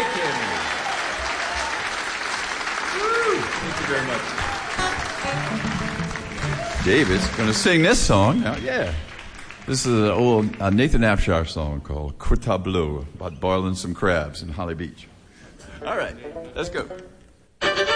Kenny. Woo. Thank you very much. David's going to sing this song. Now, yeah. This is an old Nathan Afshar song called Coeur Tableau about boiling some crabs in Holly Beach. All right, let's go.